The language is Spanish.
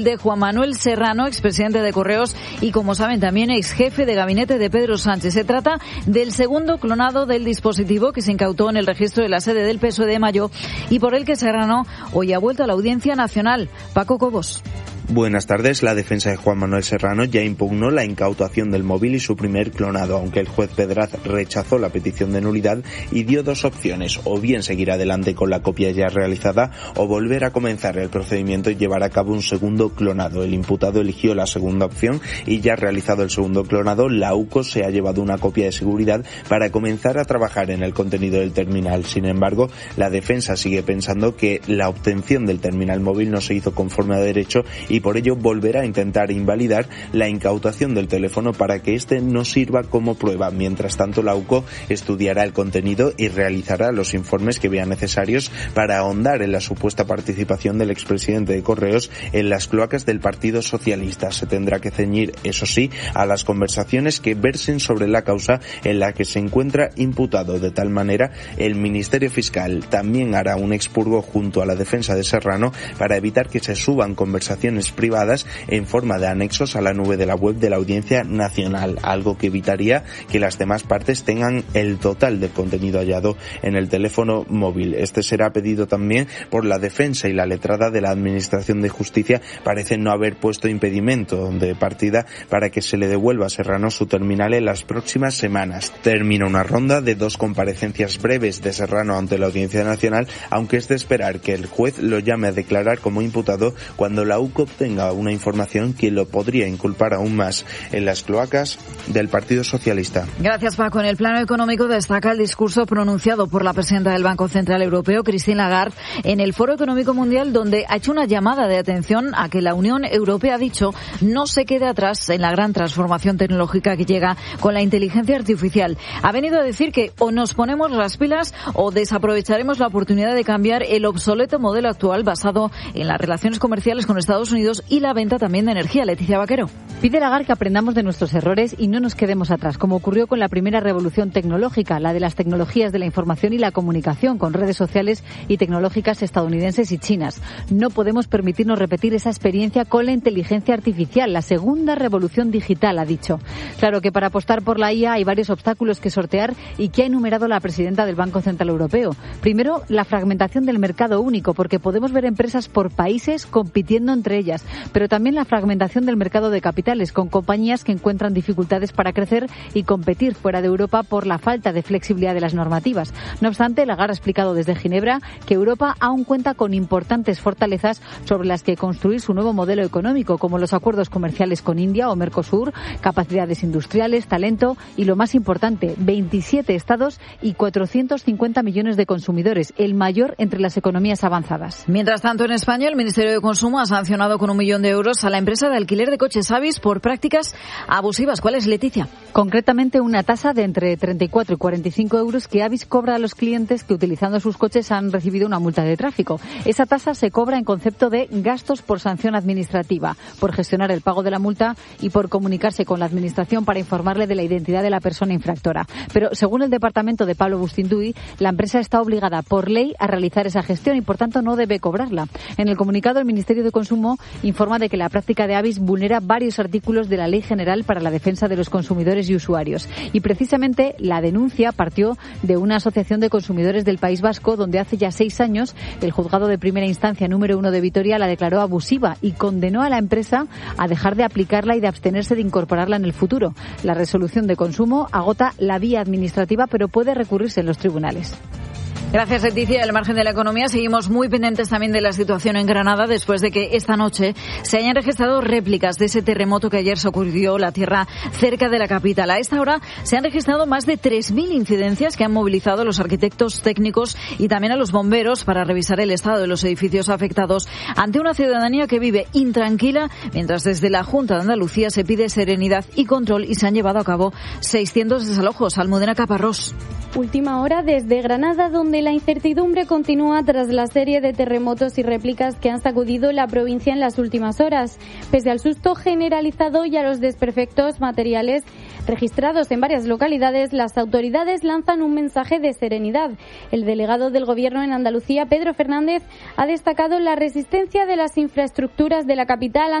de Juan Manuel Serrano, expresidente de Correos y, como saben, también ex jefe de gabinete de Pedro Sánchez. Se trata del segundo clonado del dispositivo que se incautó en el registro de la sede del PSOE de Mayo y por el que Serrano hoy ha vuelto a la Audiencia Nacional. Paco Cobos. Buenas tardes. La defensa de Juan Manuel Serrano ya impugnó la incautación del móvil y su primer clonado, aunque el juez Pedraz rechazó la petición de nulidad y dio dos opciones: o bien seguir adelante con la copia ya realizada o volver a comenzar el procedimiento y llevar a cabo un segundo clonado. El imputado eligió la segunda opción y ya realizado el segundo clonado, la UCO se ha llevado una copia de seguridad para comenzar a trabajar en el contenido del terminal. Sin embargo, la defensa sigue pensando que la obtención del terminal móvil no se hizo conforme a derecho y por ello volverá a intentar invalidar la incautación del teléfono para que éste no sirva como prueba. Mientras tanto, la UCO estudiará el contenido y realizará los informes que vean necesarios para ahondar en la supuesta participación del expresidente de Correos en las cloacas del Partido Socialista. Se tendrá que ceñir, eso sí, a las conversaciones que versen sobre la causa en la que se encuentra imputado. De tal manera, el Ministerio Fiscal también hará un expurgo junto a la defensa de Serrano para evitar que se suban conversaciones privadas en forma de anexos a la nube de la web de la Audiencia Nacional, algo que evitaría que las demás partes tengan el total del contenido hallado en el teléfono móvil. Este será pedido también por la defensa y la letrada de la Administración de Justicia parece no haber puesto impedimento de partida para que se le devuelva a Serrano su terminal en las próximas semanas. Termina una ronda de dos comparecencias breves de Serrano ante la Audiencia Nacional, aunque es de esperar que el juez lo llame a declarar como imputado cuando la UCO tenga una información que lo podría inculpar aún más en las cloacas del Partido Socialista. Gracias, Paco. En el plano económico destaca el discurso pronunciado por la presidenta del Banco Central Europeo, Christine Lagarde, en el Foro Económico Mundial, donde ha hecho una llamada de atención a que la Unión Europea, ha dicho, no se quede atrás en la gran transformación tecnológica que llega con la inteligencia artificial. Ha venido a decir que o nos ponemos las pilas o desaprovecharemos la oportunidad de cambiar el obsoleto modelo actual basado en las relaciones comerciales con Estados Unidos y la venta también de energía. Leticia Vaquero. Pide Lagarde que aprendamos de nuestros errores y no nos quedemos atrás, como ocurrió con la primera revolución tecnológica, la de las tecnologías de la información y la comunicación, con redes sociales y tecnológicas estadounidenses y chinas. No podemos permitirnos repetir esa experiencia con la inteligencia artificial, la segunda revolución digital, ha dicho. Claro que para apostar por la IA hay varios obstáculos que sortear y que ha enumerado la presidenta del Banco Central Europeo. Primero, la fragmentación del mercado único, porque podemos ver empresas por países compitiendo entre ellas, pero también la fragmentación del mercado de capitales, con compañías que encuentran dificultades para crecer y competir fuera de Europa por la falta de flexibilidad de las normativas. No obstante, Lagarde ha explicado desde Ginebra que Europa aún cuenta con importantes fortalezas sobre las que construir su nuevo modelo económico, como los acuerdos comerciales con India o Mercosur, capacidades industriales, talento y, lo más importante, 27 estados y 450 millones de consumidores, el mayor entre las economías avanzadas. Mientras tanto, en España, el Ministerio de Consumo ha sancionado con 1 millón de euros a la empresa de alquiler de coches Avis por prácticas abusivas. ¿Cuál es, Leticia? Concretamente, una tasa de entre 34 y 45 euros que Avis cobra a los clientes que, utilizando sus coches, han recibido una multa de tráfico. Esa tasa se cobra en concepto de gastos por sanción administrativa, por gestionar el pago de la multa y por comunicarse con la Administración para informarle de la identidad de la persona infractora. Pero, según el departamento de Pablo Bustinduy, la empresa está obligada por ley a realizar esa gestión y, por tanto, no debe cobrarla. En el comunicado, el Ministerio de Consumo informa de que la práctica de Avis vulnera varios artículos de la Ley General para la Defensa de los Consumidores y Usuarios. Y precisamente la denuncia partió de una asociación de consumidores del País Vasco, donde hace ya 6 años el juzgado de primera instancia número 1 de Vitoria la declaró abusiva y condenó a la empresa a dejar de aplicarla y de abstenerse de incorporarla en el futuro. La resolución de Consumo agota la vía administrativa, pero puede recurrirse en los tribunales. Gracias, Leticia. Al margen de la economía, seguimos muy pendientes también de la situación en Granada, después de que esta noche se hayan registrado réplicas de ese terremoto que ayer sacudió la tierra cerca de la capital. A esta hora se han registrado más de 3.000 incidencias que han movilizado a los arquitectos técnicos y también a los bomberos para revisar el estado de los edificios afectados ante una ciudadanía que vive intranquila, mientras desde la Junta de Andalucía se pide serenidad y control y se han llevado a cabo 600 desalojos. Almudena Caparrós. Última hora desde Granada, donde la incertidumbre continúa tras la serie de terremotos y réplicas que han sacudido la provincia en las últimas horas. Pese al susto generalizado y a los desperfectos materiales registrados en varias localidades, las autoridades lanzan un mensaje de serenidad. El delegado del Gobierno en Andalucía, Pedro Fernández, ha destacado la resistencia de las infraestructuras de la capital